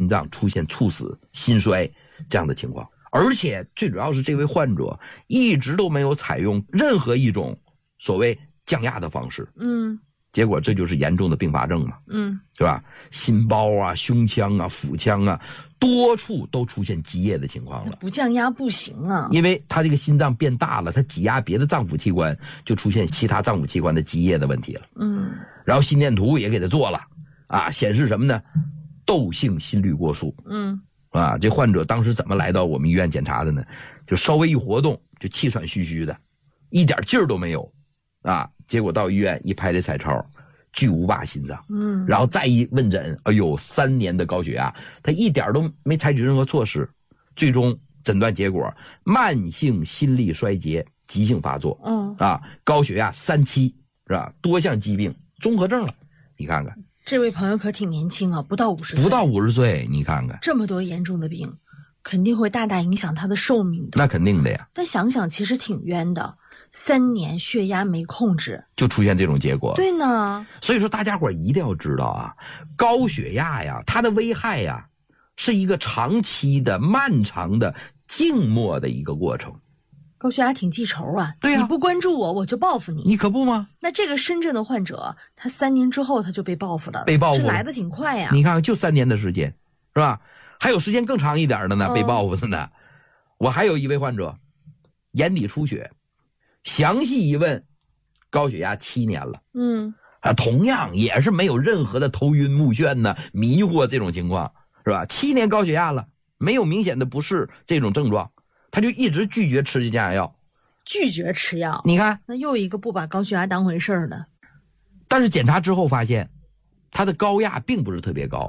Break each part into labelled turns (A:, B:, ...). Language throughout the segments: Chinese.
A: 心脏出现猝死、心衰这样的情况。而且最主要是这位患者一直都没有采用任何一种所谓降压的方式，结果这就是严重的并发症嘛，是吧？心包啊、胸腔啊、腹腔啊，多处都出现积液的情况了。
B: 不降压不行啊，
A: 因为他这个心脏变大了，他挤压别的脏腑器官，就出现其他脏腑器官的积液的问题了。然后心电图也给他做了啊，显示什么呢？窦性心律过速。这患者当时怎么来到我们医院检查的呢？就稍微一活动就气喘吁吁的，一点劲儿都没有啊。结果到医院一拍这彩超，巨无霸心脏。然后再一问诊，哎呦，3年的高血压，他一点都没采取任何措施，最终诊断结果慢性心力衰竭急性发作。高血压3期是吧？多项疾病综合症了，你看看。
B: 这位朋友可挺年轻啊，不到50岁。
A: 不到50岁，你看看。
B: 这么多严重的病，肯定会大大影响他的寿命的。
A: 那肯定的呀。
B: 但想想其实挺冤的，3年血压没控制，
A: 就出现这种结果。
B: 对呢。
A: 所以说大家伙一定要知道啊，高血压呀，它的危害呀，是一个长期的、漫长的、静默的一个过程。
B: 高血压挺记仇啊，
A: 对啊，
B: 你不关注我，我就报复你。
A: 你可不吗？
B: 那这个深圳的患者，他3年之后他就被报复了，这来得挺快呀。
A: 你看，就3年的时间，是吧？还有时间更长一点的呢，被报复的呢。我还有一位患者，眼底出血，详细一问，高血压7年了。同样也是没有任何的头晕目眩呢、迷惑这种情况，是吧？7年高血压了，没有明显的不适这种症状。他就一直拒绝吃降压药，
B: 拒绝吃药。
A: 你看，
B: 那又一个不把高血压当回事的。
A: 但是检查之后发现，他的高压并不是特别高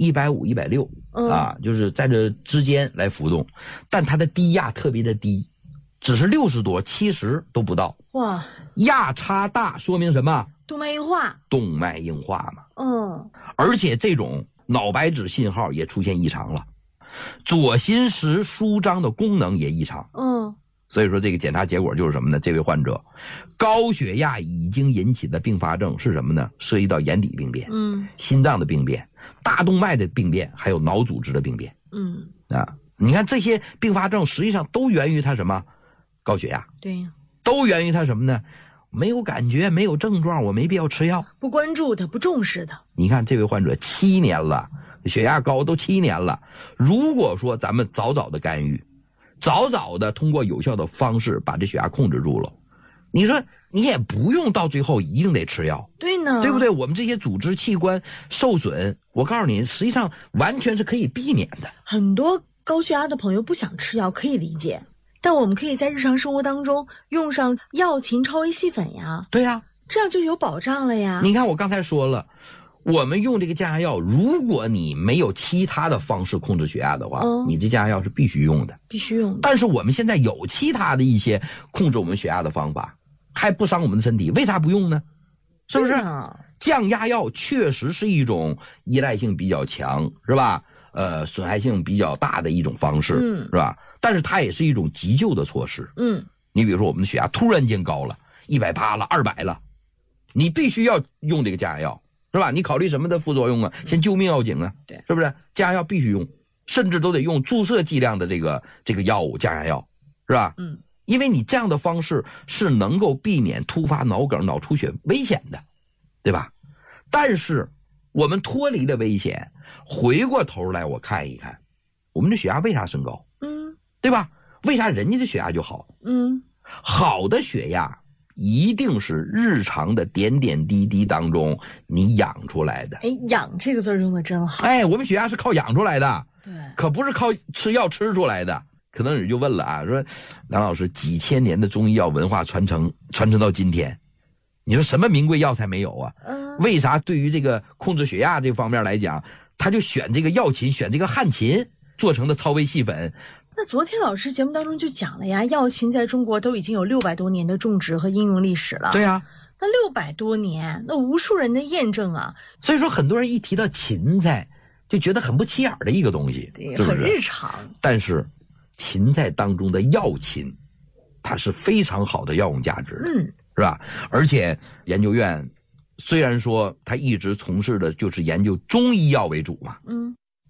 A: ，150、160啊，就是在这之间来浮动，但他的低压特别的低，只是60多、70都不到。
B: 哇，
A: 压差大说明什么？
B: 动脉硬化。动
A: 脉硬化嘛。而且这种脑白质信号也出现异常了。左心室舒张的功能也异常。所以说这个检查结果就是什么呢？这位患者高血压已经引起的并发症是什么呢？涉及到眼底病变，心脏的病变，大动脉的病变，还有脑组织的病变。你看这些并发症实际上都源于他什么？高血压。
B: 对，
A: 都源于他什么呢？没有感觉，没有症状，我没必要吃药，
B: 不关注他，不重视他。
A: 你看这位患者7年了，血压高都7年了，如果说咱们早早的干预，早早的通过有效的方式把这血压控制住了，你说你也不用到最后一定得吃药。
B: 对呢，
A: 对不对？我们这些组织器官受损，我告诉你实际上完全是可以避免的。
B: 很多高血压的朋友不想吃药可以理解，但我们可以在日常生活当中用上药嗪超微细粉呀。
A: 对呀，
B: 这样就有保障了呀。
A: 你看我刚才说了，我们用这个降压药，如果你没有其他的方式控制血压的话，你这降压药是必须用的。
B: 必须用的。
A: 但是我们现在有其他的一些控制我们血压的方法，还不伤我们的身体，为啥不用呢？是不是？降压药确实是一种依赖性比较强，是吧？损害性比较大的一种方式，是吧？但是它也是一种急救的措施。你比如说我们的血压突然间高了，180了，200了，你必须要用这个降压药，是吧？你考虑什么的副作用啊？先救命要紧啊，
B: 对，
A: 是不是？降压药必须用，甚至都得用注射剂量的这个药物，降压药，是吧？因为你这样的方式是能够避免突发脑梗、脑出血危险的，对吧？但是我们脱离了危险，回过头来我看一看，我们的血压为啥升高？对吧？为啥人家的血压就好？好的血压一定是日常的点点滴滴当中你养出来的。
B: 养这个字用的真好。
A: 我们血压是靠养出来的，
B: 对，
A: 可不是靠吃药吃出来的。可能有人就问了啊，说梁老师，几千年的中医药文化传承到今天，你说什么名贵药材没有啊？为啥对于这个控制血压这方面来讲，他就选这个药芩，选这个汉芩做成的超微细粉？
B: 那昨天老师节目当中就讲了呀，药芩在中国都已经有600多年的种植和应用历史了。
A: 对啊，
B: 那600多年，那无数人的验证啊。
A: 所以说很多人一提到芹菜就觉得很不起眼的一个东西，
B: 对，
A: 是不是？
B: 很日常。但
A: 是芹菜当中的药芩，它是非常好的药用价值的，是吧？而且研究院虽然说它一直从事的就是研究中医药为主嘛，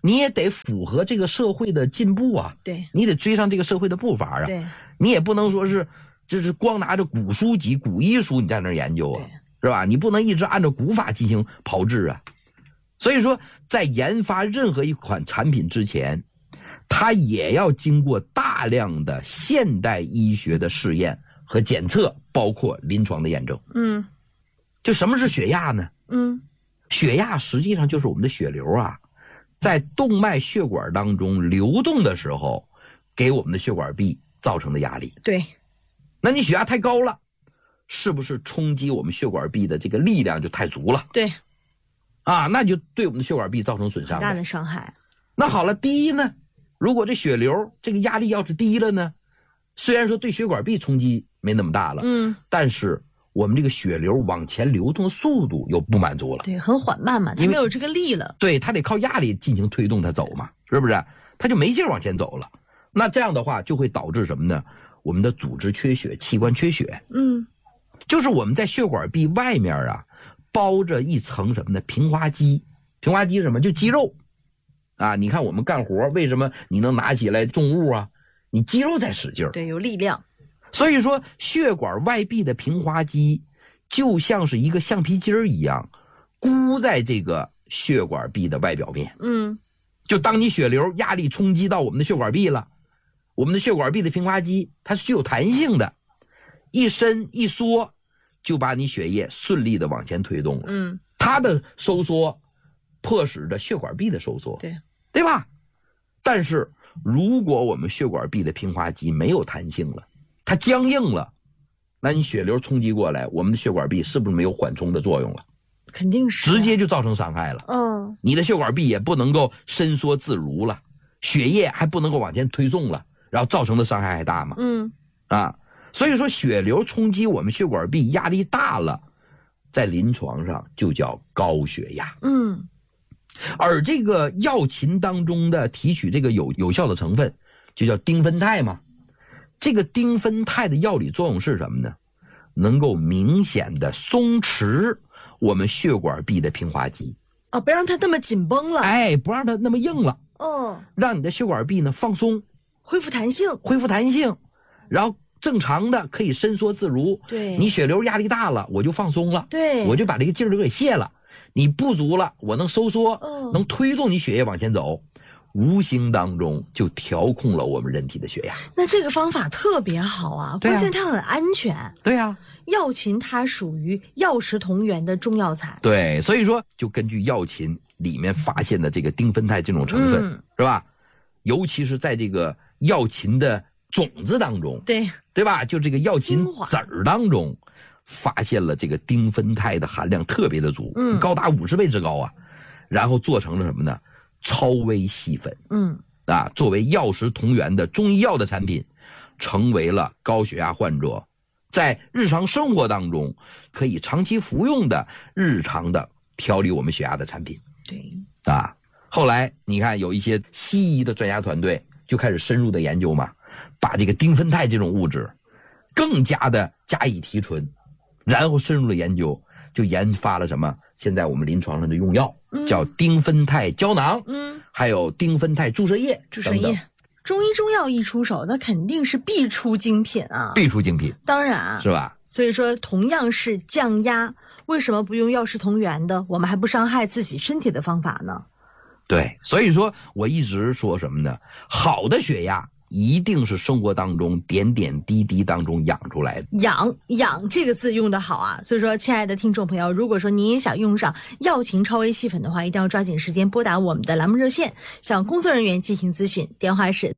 A: 你也得符合这个社会的进步啊，
B: 对，
A: 你得追上这个社会的步伐啊，
B: 对，
A: 你也不能说是就是光拿着古书籍、古医书你在那儿研究啊，是吧？你不能一直按照古法进行炮制啊。所以说，在研发任何一款产品之前，它也要经过大量的现代医学的试验和检测，包括临床的验证。就什么是血压呢？血压实际上就是我们的血流啊，在动脉血管当中流动的时候，给我们的血管壁造成的压力。
B: 对，
A: 那你血压太高了，是不是冲击我们血管壁的这个力量就太足了？
B: 对，
A: 啊，那就对我们的血管壁造成损伤，
B: 很大的伤害。
A: 那好了，低呢？如果这血流这个压力要是低了呢，虽然说对血管壁冲击没那么大了，但是我们这个血流往前流动的速度又不满足了。
B: 对，很缓慢嘛，它没有这个力了。
A: 对，它得靠压力进行推动它走嘛，是不是？它就没劲往前走了。那这样的话就会导致什么呢？我们的组织缺血，器官缺血。就是我们在血管壁外面啊，包着一层什么呢？平滑肌。平滑肌是什么？就肌肉啊。你看我们干活，为什么你能拿起来重物啊？你肌肉在使劲儿，
B: 对，有力量。
A: 所以说，血管外壁的平滑肌就像是一个橡皮筋儿一样，箍在这个血管壁的外表面。就当你血流压力冲击到我们的血管壁了，我们的血管壁的平滑肌它是具有弹性的，一伸一缩，就把你血液顺利的往前推动了。它的收缩迫使着血管壁的收缩，对吧？但是如果我们血管壁的平滑肌没有弹性了，它僵硬了，那你血流冲击过来，我们的血管壁是不是没有缓冲的作用了？
B: 肯定是，
A: 直接就造成伤害了。你的血管壁也不能够伸缩自如了，血液还不能够往前推送了，然后造成的伤害还大吗？所以说血流冲击我们血管壁压力大了，在临床上就叫高血压。而这个药禽当中的提取这个有效的成分就叫丁酚肽嘛。这个丁酚肽的药理作用是什么呢？能够明显的松弛我们血管壁的平滑肌。
B: 不让它那么紧绷了。
A: 不让它那么硬了。让你的血管壁呢放松，
B: 恢复弹性，
A: 然后正常的可以伸缩自如。
B: 对，
A: 你血流压力大了，我就放松了。
B: 对，
A: 我就把这个劲儿就给泄了。你不足了，我能收缩，能推动你血液往前走，无形当中就调控了我们人体的血压。
B: 那这个方法特别好啊，关键它很安全。
A: 对啊，
B: 药禽它属于药食同源的中药材。
A: 对，所以说就根据药禽里面发现的这个丁酚肽这种成分，是吧？尤其是在这个药禽的种子当中，对吧？就这个药禽籽儿当中发现了这个丁酚肽的含量特别的足，高达50倍之高啊。然后做成了什么呢？超微细粉。作为药食同源的中医药的产品，成为了高血压患者在日常生活当中可以长期服用的日常的调理我们血压的产品。后来你看有一些西医的专家团队就开始深入的研究嘛，把这个丁酚肽这种物质更加的加以提纯，然后深入的研究，就研发了什么？现在我们临床上的用药，叫丁酚肽胶囊，还有丁酚肽注射液等等。
B: 中医中药一出手，那肯定是必出精品啊！
A: 必出精品，
B: 当然
A: 是吧？
B: 所以说，同样是降压，为什么不用药食同源的，我们还不伤害自己身体的方法呢？
A: 对，所以说我一直说什么呢？好的血压一定是生活当中点点滴滴当中养出来的。养
B: 这个字用得好啊！所以说，亲爱的听众朋友，如果说你也想用上药禽超微细粉的话，一定要抓紧时间拨打我们的栏目热线，向工作人员进行咨询，电话是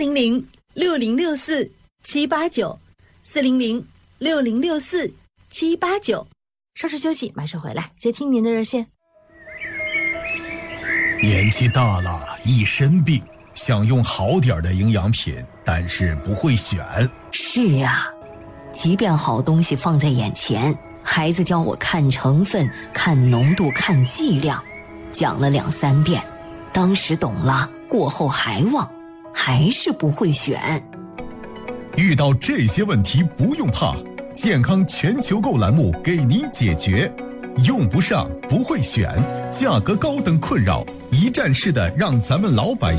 B: 400-6064-789，400-6064-789。稍事休息，马上回来接听您的热线。
C: 年纪大了，一身病，想用好点的营养品，但是不会选。
D: 是啊，即便好东西放在眼前，孩子教我看成分、看浓度、看剂量，讲了2-3遍，当时懂了，过后还忘，还是不会选。
C: 遇到这些问题不用怕，健康全球购栏目给您解决。 用不上，不会选，价格高等困扰，一站式的让咱们老百姓